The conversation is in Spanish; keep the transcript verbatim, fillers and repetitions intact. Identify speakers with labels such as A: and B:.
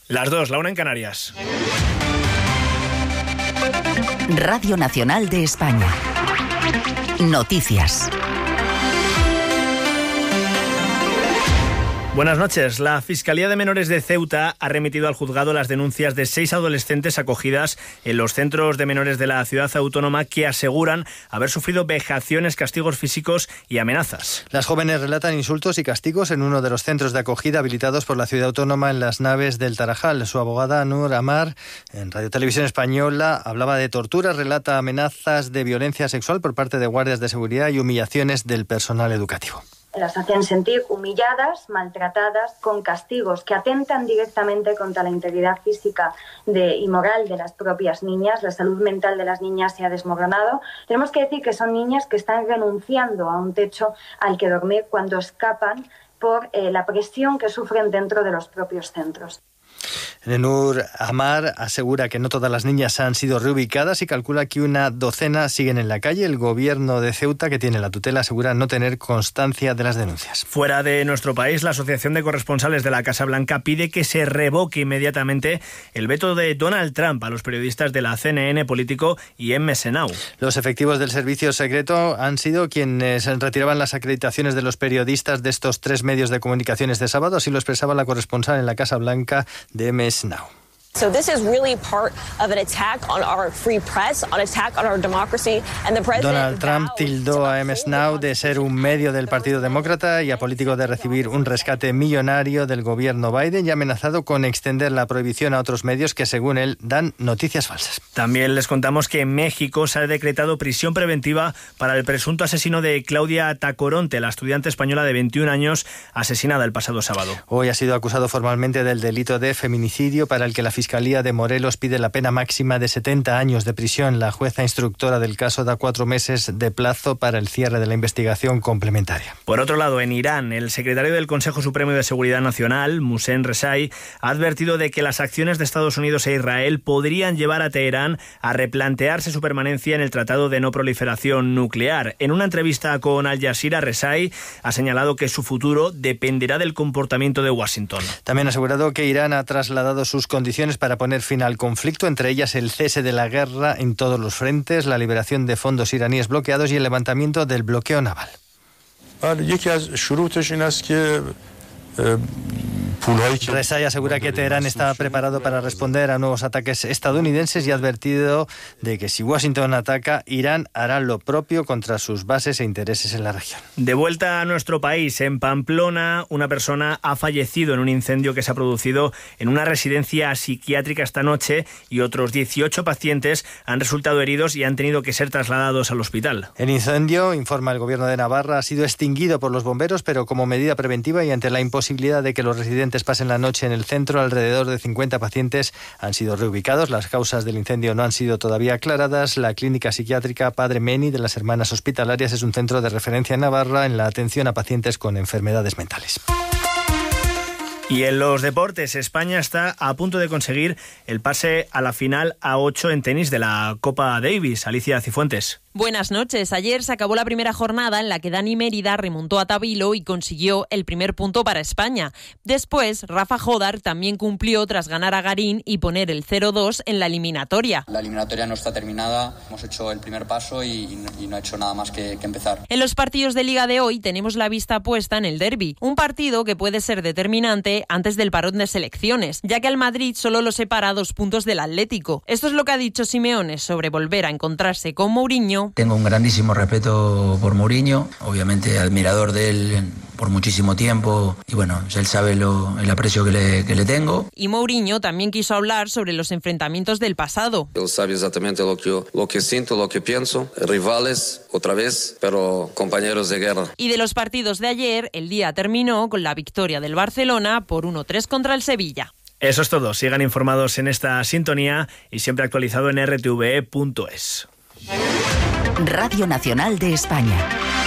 A: Las dos, la una en Canarias.
B: Radio Nacional de España. Noticias.
A: Buenas noches. La Fiscalía de Menores de Ceuta ha remitido al juzgado las denuncias de seis adolescentes acogidas en los centros de menores de la ciudad autónoma que aseguran haber sufrido vejaciones, castigos físicos y amenazas.
C: Las jóvenes relatan insultos y castigos en uno de los centros de acogida habilitados por la ciudad autónoma en las naves del Tarajal. Su abogada Nur Amar, en Radio Televisión Española, hablaba de torturas, relata amenazas de violencia sexual por parte de guardias de seguridad y humillaciones del personal educativo.
D: Las hacen sentir humilladas, maltratadas, con castigos que atentan directamente contra la integridad física de, y moral de las propias niñas. La salud mental de las niñas se ha desmoronado. Tenemos que decir que son niñas que están renunciando a un techo al que dormir cuando escapan por eh, la presión que sufren dentro de los propios centros.
C: Nur Amar asegura que no todas las niñas han sido reubicadas y calcula que una docena siguen en la calle. El gobierno de Ceuta, que tiene la tutela, asegura no tener constancia de las denuncias.
A: Fuera de nuestro país, la Asociación de Corresponsales de la Casa Blanca pide que se revoque inmediatamente el veto de Donald Trump a los periodistas de la C N N, Político y M S Now.
C: Los efectivos del servicio secreto han sido quienes retiraban las acreditaciones de los periodistas de estos tres medios de comunicación este sábado. Así lo expresaba la corresponsal en la Casa Blanca de M S Now.
E: So this is really part of an attack on our free press, an attack on our democracy, and the president.
C: Donald Trump tildó a M S Now de ser un medio del Partido Demócrata y a Político de recibir un rescate millonario del gobierno Biden y ha amenazado con extender la prohibición a otros medios que, según él, dan noticias falsas.
A: También les contamos que en México se ha decretado prisión preventiva para el presunto asesino de Claudia Tacoronte, la estudiante española de veintiún años asesinada el pasado sábado.
C: Hoy ha sido acusado formalmente del delito de feminicidio, para el que la Fiscalía Fiscalía de Morelos pide la pena máxima de setenta años de prisión. La jueza instructora del caso da cuatro meses de plazo para el cierre de la investigación complementaria.
A: Por otro lado, en Irán, el secretario del Consejo Supremo de Seguridad Nacional, Mohsen Rezai, ha advertido de que las acciones de Estados Unidos e Israel podrían llevar a Teherán a replantearse su permanencia en el Tratado de No Proliferación Nuclear. En una entrevista con Al Jazeera, Rezai ha señalado que su futuro dependerá del comportamiento de Washington.
C: También ha asegurado que Irán ha trasladado sus condiciones para poner fin al conflicto, entre ellas el cese de la guerra en todos los frentes, la liberación de fondos iraníes bloqueados y el levantamiento del bloqueo naval. Rezai asegura que Teherán está preparado para responder a nuevos ataques estadounidenses y ha advertido de que si Washington ataca, Irán hará lo propio contra sus bases e intereses en la región.
A: De vuelta a nuestro país, en Pamplona, una persona ha fallecido en un incendio que se ha producido en una residencia psiquiátrica esta noche y otros dieciocho pacientes han resultado heridos y han tenido que ser trasladados al hospital.
C: El incendio, informa el Gobierno de Navarra, ha sido extinguido por los bomberos, pero como medida preventiva y ante la imposibilidad de que los residentes pasen la noche en el centro, alrededor de cincuenta pacientes han sido reubicados. Las causas del incendio no han sido todavía aclaradas. La clínica psiquiátrica Padre Meni de las Hermanas Hospitalarias es un centro de referencia en Navarra en la atención a pacientes con enfermedades mentales.
A: Y en los deportes, España está a punto de conseguir el pase a la final A ocho en tenis de la Copa Davis. Alicia Cifuentes.
F: Buenas noches. Ayer se acabó la primera jornada en la que Dani Mérida remontó a Tabilo y consiguió el primer punto para España. Después, Rafa Jodar también cumplió tras ganar a Garín y poner el cero dos en la eliminatoria.
G: La eliminatoria no está terminada, hemos hecho el primer paso y, y, no, y no ha hecho nada más que, que empezar.
F: En los partidos de Liga de hoy tenemos la vista puesta en el derbi, un partido que puede ser determinante antes del parón de selecciones, ya que al Madrid solo lo separa dos puntos del Atlético. Esto es lo que ha dicho Simeone sobre volver a encontrarse con Mourinho.
H: Tengo un grandísimo respeto por Mourinho, obviamente admirador de él por muchísimo tiempo y bueno, él sabe lo, el aprecio que le, que le tengo.
F: Y Mourinho también quiso hablar sobre los enfrentamientos del pasado.
I: Él sabe exactamente lo que, lo que siento, lo que pienso, rivales otra vez, pero compañeros de guerra.
F: Y de los partidos de ayer, el día terminó con la victoria del Barcelona por uno tres contra el Sevilla.
A: Eso es todo, sigan informados en esta sintonía y siempre actualizado en r t v e punto es.
B: Radio Nacional de España.